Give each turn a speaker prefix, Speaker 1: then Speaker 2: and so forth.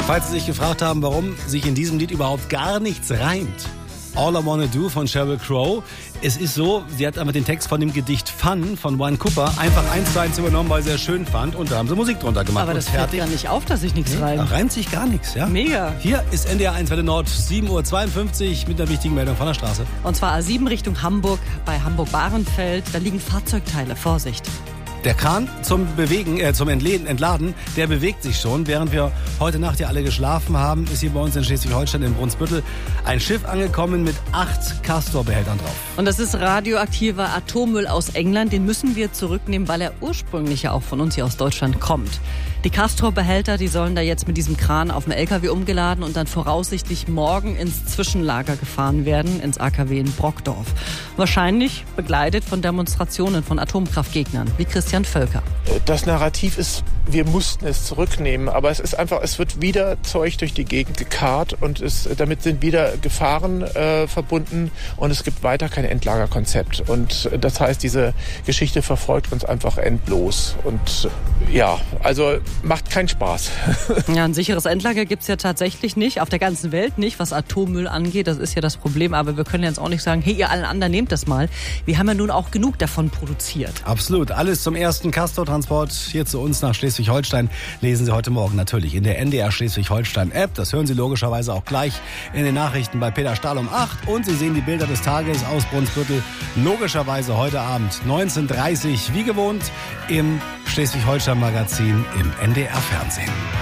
Speaker 1: Falls Sie sich gefragt haben, warum sich in diesem Lied überhaupt gar nichts reimt. All I Wanna Do von Sheryl Crow. Es ist so, sie hat einfach den Text von dem Gedicht Fun von One Cooper einfach 1:1 übernommen, weil sie es schön fand, und da haben sie Musik drunter gemacht.
Speaker 2: Aber das fällt gar nicht auf, dass sich nichts reimt.
Speaker 1: Da reimt sich gar nichts, ja?
Speaker 2: Mega.
Speaker 1: Hier ist NDR 1 Welle Nord, 7:52 Uhr mit einer wichtigen Meldung von der Straße.
Speaker 2: Und zwar A7 Richtung Hamburg, bei Hamburg-Bahrenfeld. Da liegen Fahrzeugteile. Vorsicht.
Speaker 1: Der Kran zum Entladen, der bewegt sich schon. Während wir heute Nacht ja alle geschlafen haben, ist hier bei uns in Schleswig-Holstein in Brunsbüttel ein Schiff angekommen mit 8 Castor-Behältern drauf.
Speaker 2: Und das ist radioaktiver Atommüll aus England. Den müssen wir zurücknehmen, weil er ursprünglich ja auch von uns hier aus Deutschland kommt. Die Castor-Behälter, die sollen da jetzt mit diesem Kran auf dem LKW umgeladen und dann voraussichtlich morgen ins Zwischenlager gefahren werden, ins AKW in Brockdorf. Wahrscheinlich begleitet von Demonstrationen von Atomkraftgegnern, wie Christian Völker.
Speaker 3: Das Narrativ ist, wir mussten es zurücknehmen, aber es ist einfach, es wird wieder Zeug durch die Gegend gekarrt und damit sind wieder Gefahren verbunden und es gibt weiter kein Endlagerkonzept. Und das heißt, diese Geschichte verfolgt uns einfach endlos. Und ja, also macht keinen Spaß.
Speaker 2: Ja, ein sicheres Endlager gibt's ja tatsächlich nicht, auf der ganzen Welt nicht, was Atommüll angeht. Das ist ja das Problem, aber wir können jetzt auch nicht sagen, hey, ihr allen anderen nehmt das mal. Wir haben ja nun auch genug davon produziert.
Speaker 1: Absolut, alles zum ersten Castor-Transport hier zu uns nach Schleswig-Holstein lesen Sie heute Morgen natürlich in der NDR Schleswig-Holstein-App. Das hören Sie logischerweise auch gleich in den Nachrichten bei Peter Stahl um 8. Und Sie sehen die Bilder des Tages aus Brunsbüttel logischerweise heute Abend 19:30 wie gewohnt im Schleswig-Holstein-Magazin im NDR-Fernsehen.